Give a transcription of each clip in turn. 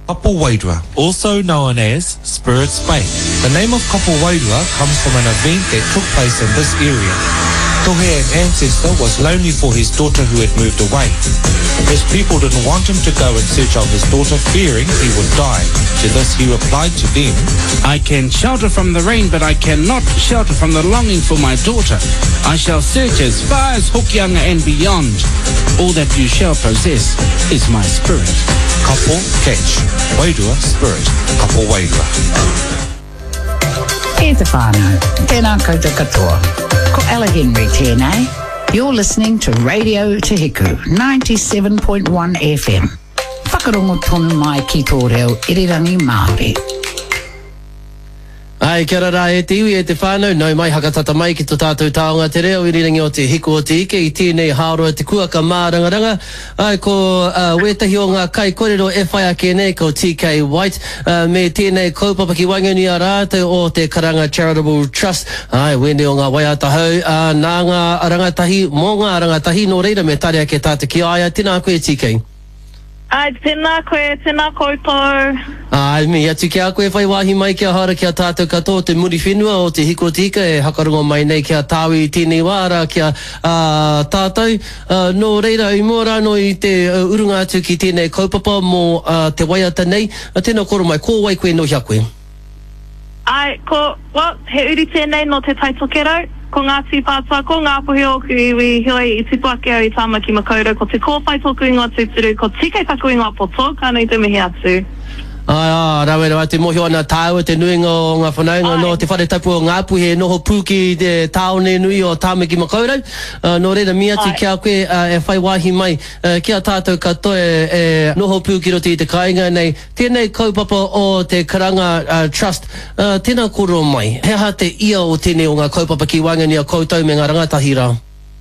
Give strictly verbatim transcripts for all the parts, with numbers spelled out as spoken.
Kapo Wairua, also known as Spirit's Bay. The name of Kapo Wairua comes from an event that took place in this area. Tohe, an ancestor, was lonely for his daughter who had moved away. His people didn't want him to go in search of his daughter, fearing he would die. To this he replied to them, I can shelter from the rain, but I cannot shelter from the longing for my daughter. I shall search as far as Hokianga and beyond. All that you shall possess is my spirit. Kapo Catch, Wairua Spirit, Kapo Wairua. E te whānau, tēnā koutou katoa. Ko Ella Henry tēnei. You're listening to Radio Te Hiku, ninety-seven point one F M. Whakarongo tonu mai ki tō reo irirangi Māori. Ai, kia rara e te iwi e te whānau, nau mai hakatata mai ki tō tātou taonga te reo, irirangi o te hiku o te ike, i tēnei hāroa te kuaka mārangaranga. Ai, ko uh, wetahi o ngā kai kōrero e whai ake nei, ko T K White, uh, me tēnei kaupapa ki wangani a rātou o te Karanga Charitable Trust. Ai, wene o ngā waiata hau, uh, nā ngā rangatahi, mō ngā rangatahi, no reira me tare ake tātou ki aia, tēnā koe T K. Ai, tēnā koe, tēnā koutou. Ai, me atu kia koe whai wahi mai kia hara kia tātou katoa te muri whenua o te hiko tika e hakarongo mai nei kia tāwi tēnei wāra kia uh, tātou. Uh, no reira i mō rāno i te uh, urunga atu ki tēnei kaupapa mō uh, te waiata nei. Uh, tēnā koro mai, ko wai koe no hia koe? Ai, ko, well, he uri tēnei no te taitokero. Ko ngā tīpātua, ko ngā puhi o ku iwi, hioi i tipu ake au i tāma ki Makaurau, ko te kōwhai tōku ingoa tūturu, ko tika taku ingoa poto, kānei te mihi atu. Ai, ah, rawe rawa te mohi o ngā tāua, te nuinga o ngā whanaunga, no te whare tapu o ngā puhe, noho pūki te tāone nui o tāma ki Makaurau. Uh, no reira, mi atu kia koe uh, e whai wahi mai, uh, kia tātou katoa e noho pūki roti i te kāinga nei, tēnei kaupapa o te Karanga uh, Trust, uh, tēnā koro mai. Heha te ia o tēnei o ngā kaupapa ki wangani a koutou me ngā rangatahi rā?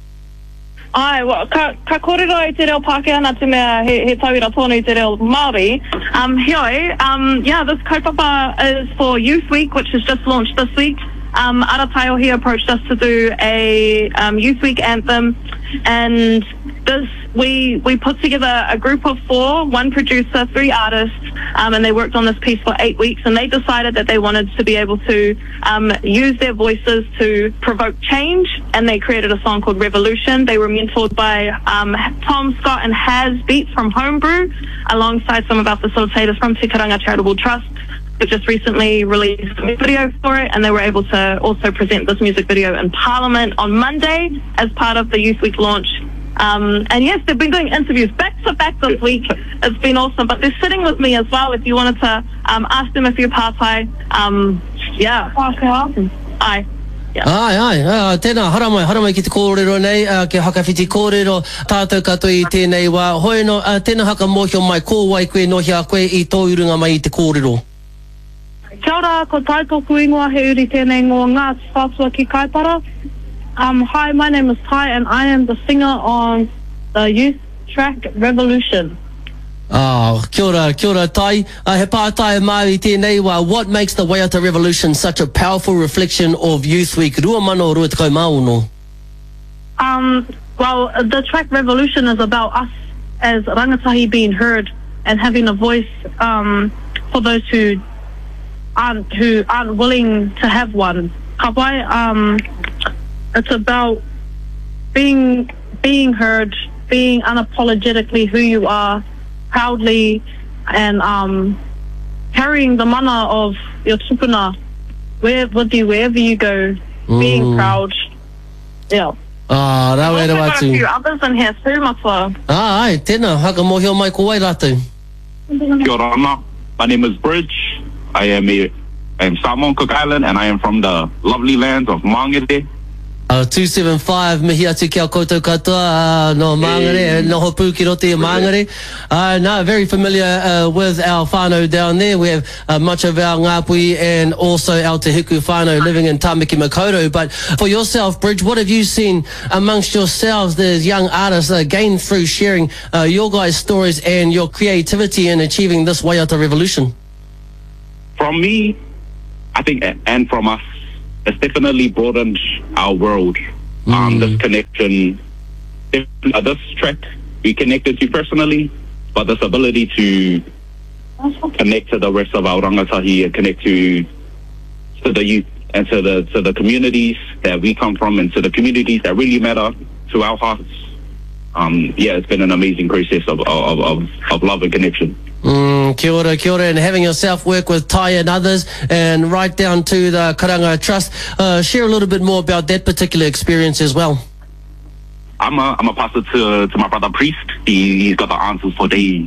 Ai, well, ka, ka kōrero i te reo Pākehā nā te mea he, he tauira tōnu i te reo Māori. Um, hioi, um, yeah, this kaupapa is for Youth Week, which has just launched this week. Um, Ara Taiohi approached us to do a um, Youth Week anthem, and this we we put together a group of four, one producer, three artists, um, and they worked on this piece for eight weeks, and they decided that they wanted to be able to um, use their voices to provoke change, and they created a song called Revolution. They were mentored by um, Tom Scott and Haz Beats from Homebrew, alongside some of our facilitators from Te Karanga Charitable Trust. They just recently released a music video for it, and they were able to also present this music video in Parliament on Monday as part of the Youth Week launch. Um, and yes, they've been doing interviews back to back this week. It's been awesome, but they're sitting with me as well. If you wanted to um, ask them a few pātai, um, yeah. Ai. Yeah. Ai, ai, ai, tēnā, haramai, haramai ki te kōrero nei, uh, ke hakawhiti kōrero, tātou katoa i tēnei wā. Hoi no, uh, tēnā haka mōhio mai, ko wai koe no hia koe i tō urunga mai i te kōrero. Kia ora, ko taitoku ingoa he uri tēnei ngō ngā whātua ki Kaipara. Um, hi, my name is Tai, and I am the singer on the youth track Revolution. Ah, kia ora, kia ora Tai. Uh, he pātai Māori tēnei wā, what makes the Waiata Revolution such a powerful reflection of Youth Week? Rua mana o rua te kaumauno? Um, well, the track Revolution is about us as rangatahi being heard and having a voice um, for those who aren't who aren't willing to have one. Ka wai, um, it's about being being heard, being unapologetically who you are, proudly, and um, carrying the mana of your tupuna where with you wherever you go, mm. being proud. Yeah. Ah, rawe rawa tu. I've got a few others in here too, matua. Ah, ai, tēnā, haka mōhio mai ko wai rātou. Kia ora ana. My name is Bridge. I am a, I am Samoan Cook Island, and I am from the lovely lands of Mangere. Uh, two seven five, mihi atu kia koutou katoa, uh, no Mangere, hey. no hopu ki roti Mangere. Uh, no, very familiar uh, with our whānau down there. We have uh, much of our ngāpui and also our te hiku whānau living in Tāmaki Makaurau. But for yourself, Bridge, what have you seen amongst yourselves, the young artists, uh, gain through sharing uh, your guys' stories and your creativity in achieving this Waiata Revolution? From me, I think, and from us, it's definitely broadened our world. Mm. Um, this connection, uh, this track, we connected to personally, but this ability to connect to the rest of our rangatahi and connect to to the youth and to the to the communities that we come from and to the communities that really matter to our hearts. Um, yeah, it's been an amazing process of of, of, of love and connection. Mm, kia ora, kia ora, and having yourself work with Tai and others and right down to the Karanga Trust. Uh, share a little bit more about that particular experience as well. I'm a, I'm a pastor to, to my brother Priest. He, he's got the answers for days.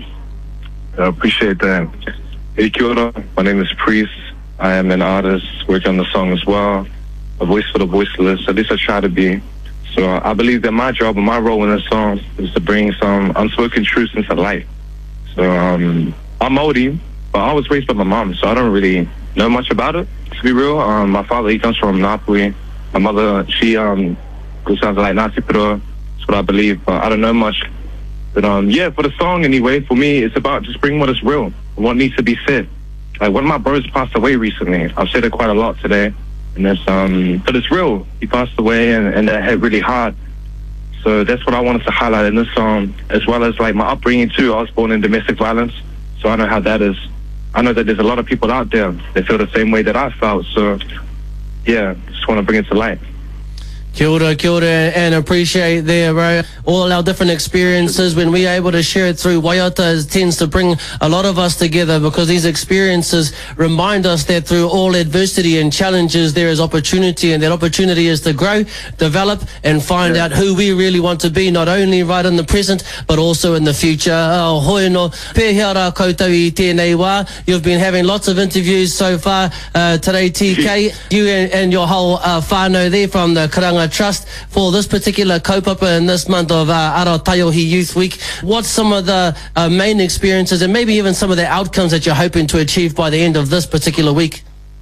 I appreciate that. Hey, kia ora. My name is Priest. I am an artist, working on the song as well. A voice for the voiceless. At least I try to be. So I believe that my job and my role in this song is to bring some unspoken truths into light. So um, I'm Māori, but I was raised by my mom, so I don't really know much about it. To be real, um, my father, he comes from Ngāpuhi. My mother, she um, sounds like Ngāti Piroa. That's what I believe, but I don't know much. But um, yeah, for the song anyway, for me, it's about just bringing what is real, what needs to be said. Like one of my brothers passed away recently. I've said it quite a lot today, and it's um, but it's real. He passed away, and, and that hit really hard. So that's what I wanted to highlight in this song, as well as like my upbringing too. I was born in domestic violence, so I know how that is. I know that there's a lot of people out there that feel the same way that I felt. So yeah, just want to bring it to light. Kia ora, kia ora, and appreciate there, bro. All our different experiences, when we're able to share it through Waiata, it tends to bring a lot of us together because these experiences remind us that through all adversity and challenges, there is opportunity, and that opportunity is to grow, develop, and find out who we really want to be, not only right in the present, but also in the future. Oh, hoi no, pēhea rā koutou I tēnei wā. You've been having lots of interviews so far uh, today, T K. You and, and your whole uh, whānau there from the Karanga Trust for this particular kaupapa in this month of uh, Arotaiohi Youth Week. What's some of the uh, main experiences and maybe even some of the outcomes that you're hoping to achieve by the end of this particular week?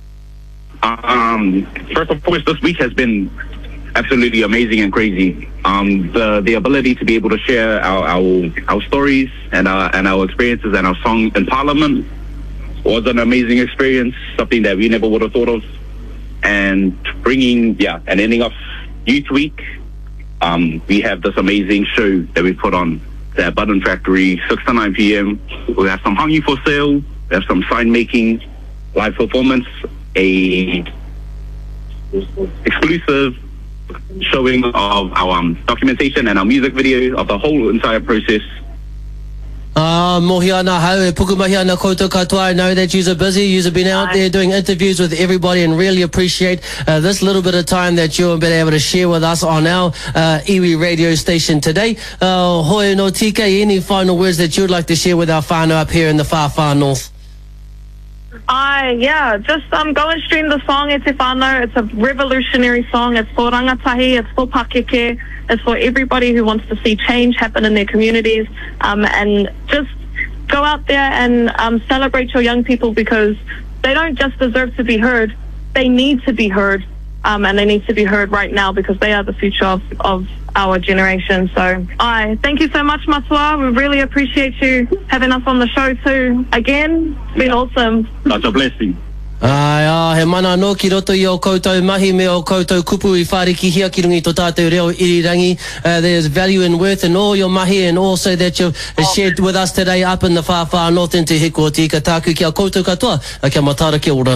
Um, first of all, this week has been absolutely amazing and crazy. Um, the the ability to be able to share our our, our stories and our and our experiences and our song in Parliament was an amazing experience, something that we never would have thought of. And bringing, yeah, and ending off Youth Week, um, we have this amazing show that we put on at Button Factory, six to nine p m We have some hangi for sale, we have some sign making, live performance, a exclusive showing of our um, documentation and our music video of the whole entire process. Ah, uh, mohi ana hau e pukumahi ana koutou katoa. I know that you're busy. You've been out there doing interviews with everybody, and really appreciate uh, this little bit of time that you've been able to share with us on our uh, iwi radio station today. Uh, hoi no T K, any final words that you'd like to share with our whānau up here in the far, far north? I, yeah, just um, go and stream the song, E Te Whānau. It's a revolutionary song. It's for rangatahi, it's for Pakeke, it's for everybody who wants to see change happen in their communities. Um, and just go out there and um, celebrate your young people, because they don't just deserve to be heard, they need to be heard. Um, and they need to be heard right now, because they are the future of, of our generation. So I thank you so much, Matua. We really appreciate you having us on the show too. Again, it's been awesome. That's a blessing. Ai, ah, he mana no ki roto I o koutou mahi me o koutou kupu I whāriki hia ki rungi tō tātou reo irirangi. Uh, there's value and worth in all your mahi, and also that you've shared with us today up in the far, far north in Te Heko Tika Tāku. Kia koutou katoa, a kia matara kia ora.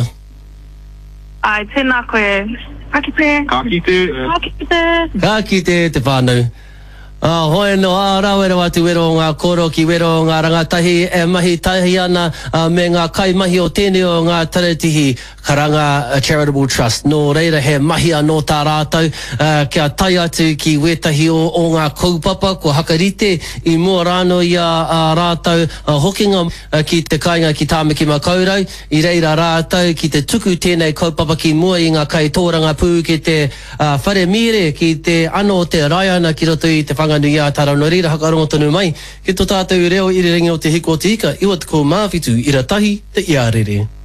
Ai, tēnā koe. Ka kite. Ka kite. Ka kite. Ka kite te whānau. Ah, hoi no, ah, rā wera watu wero o ngā koro ki wero o ngā rangatahi e mahi tahi ana uh, me ngā kai mahi o tēnei o ngā taratihi Karanga Charitable Trust. Nō reira he mahi anō tā rātou, uh, kia tai atu ki wetahi o, o ngā kaupapa, ko hakarite I mua rāno I a, a rātou uh, hokinga uh, ki te kāinga ki Tāmaki Makaurau, I reira rātou ki te tuku tēnei kaupapa ki mua I ngā kai tōranga pū ki te uh, whare mire, ki te ano te raiana ki roto I te whanganui a Tara no reira hakarongo tonu mai, ki tō tātou reo irirangi o te Heko Tika, iwa te ko mawhitu I ratahi te iarere.